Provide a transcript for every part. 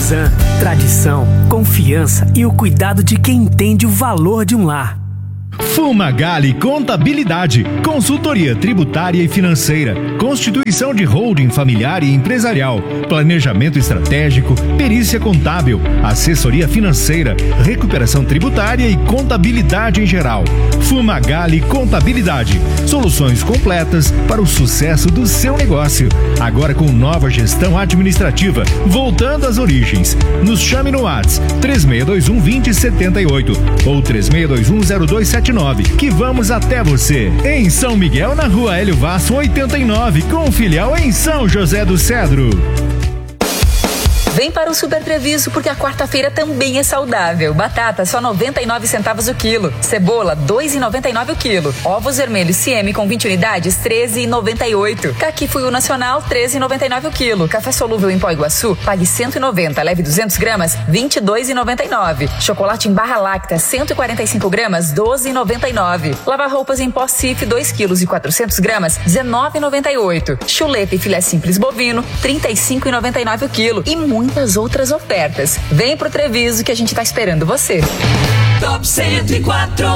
Cosan, tradição, confiança e o cuidado de quem entende o valor de um lar. Fumagalli Contabilidade, consultoria tributária e financeira, constituição de holding familiar e empresarial, planejamento estratégico, perícia contábil, assessoria financeira, recuperação tributária e contabilidade em geral. Fumagalli Contabilidade, soluções completas para o sucesso do seu negócio. Agora com nova gestão administrativa, voltando às origens. Nos chame no WhatsApp 3621-2078 ou 3621-0279, que vamos até você. Em São Miguel, na Rua Hélio Vasso 89, com filial em São José do Cedro. Vem para o Super Treviso, porque a quarta-feira também é saudável. Batata, só 99 centavos o quilo. Cebola, 2,99 o quilo. Ovos vermelhos CM com 20 unidades, 13,98. Caqui Fuyu Nacional, 13,99 o quilo. Café solúvel em pó Iguaçu, pague 190. Leve 200 gramas, 22,99. Chocolate em barra láctea, 145 gramas, 12,99. Lava roupas em pó Cif, 2 quilos e 400 gramas, 19,98. Chuleta e filé simples bovino, 35,99 o quilo. E muitas outras ofertas. Vem pro Treviso que a gente tá esperando você. Top 104.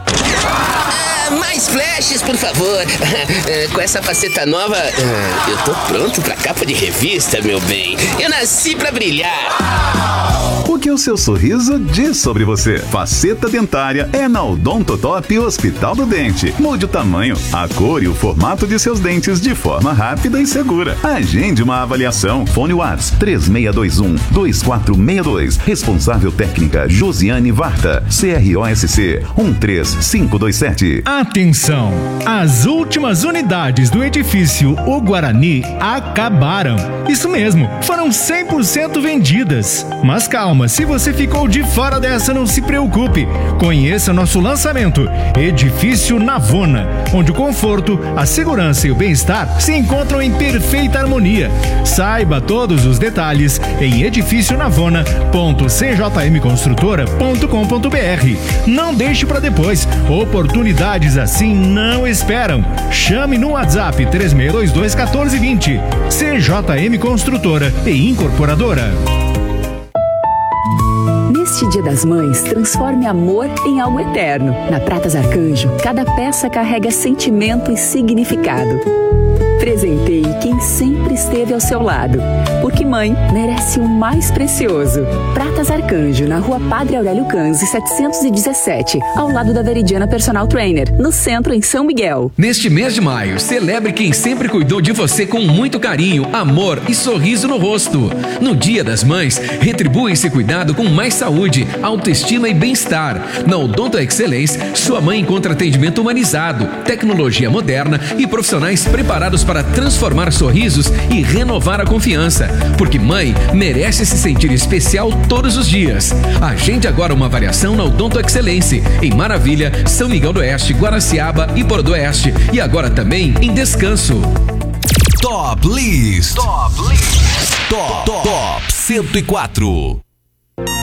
Mais flashes, por favor. Com essa faceta nova, eu tô pronto pra capa de revista, meu bem. Eu nasci pra brilhar. O que o seu sorriso diz sobre você? Faceta dentária é na Odontotop Hospital do Dente. Mude o tamanho, a cor e o formato de seus dentes de forma rápida e segura. Agende uma avaliação. Fone WhatsApp 3621-2462. Responsável técnica Josiane Varta. CROSC 13527. Atenção! As últimas unidades do edifício O Guarani acabaram. Isso mesmo, foram 100% vendidas. Mas calma, se você ficou de fora dessa, não se preocupe. Conheça nosso lançamento, Edifício Navona, onde o conforto, a segurança e o bem-estar se encontram em perfeita harmonia. Saiba todos os detalhes em edifícionavona.cjmconstrutora.com.br. Não deixe para depois. Oportunidades assim não esperam. Chame no WhatsApp 3622-1420. CJM Construtora e Incorporadora. Neste Dia das Mães, transforme amor em algo eterno. Na Pratas Arcanjo, cada peça carrega sentimento e significado. Presenteie quem sempre esteve ao seu lado, porque mãe merece o mais precioso. Pratas Arcanjo, na Rua Padre Aurélio Canzi, 717, ao lado da Veridiana Personal Trainer, no centro, em São Miguel. Neste mês de maio, celebre quem sempre cuidou de você com muito carinho, amor e sorriso no rosto. No Dia das Mães, retribua esse cuidado com mais saúde, autoestima e bem-estar. Na Odonto Excellence, sua mãe encontra atendimento humanizado, tecnologia moderna e profissionais preparados para transformar sorrisos e renovar a confiança, porque mãe merece se sentir especial todos os dias. Agende agora uma avaliação na Odonto Excellence, em Maravilha, São Miguel do Oeste, Guaraciaba e Porto do Oeste, e agora também em Descanso. Top List. Top 104.